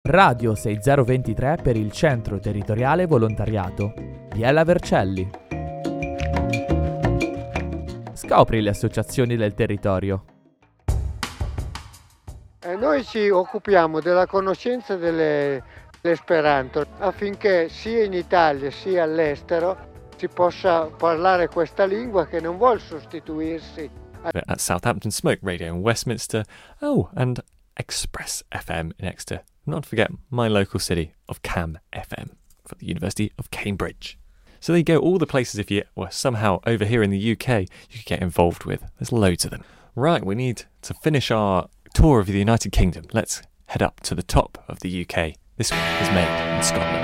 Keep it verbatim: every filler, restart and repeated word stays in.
Radio sessantaduemilaventitré per il Centro Territoriale Volontariato. Biella Vercelli. Scopri le associazioni del territorio. E noi ci occupiamo della conoscenza delle, dell'Esperanto affinché sia in Italia sia all'estero si possa parlare questa lingua che non vuol sostituirsi. At Southampton Smoke Radio in Westminster, oh, and Express F M in Exeter. Not to forget my local city of Cam F M for the University of Cambridge. So there you go, all the places if you were somehow over here in the U K you could get involved with. There's loads of them. Right, we need to finish our tour of the United Kingdom. Let's head up to the top of the U K. This one is made in Scotland.